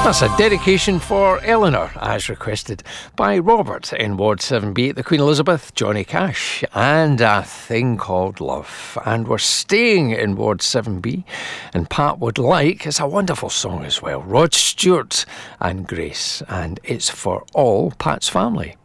That's a dedication for Eleanor, as requested by Robert in Ward 7B at the Queen Elizabeth, Johnny Cash, and A Thing Called Love. And we're staying in Ward 7B, and Pat would like, it's a wonderful song as well, Rod Stewart and Grace, and it's for all Pat's family.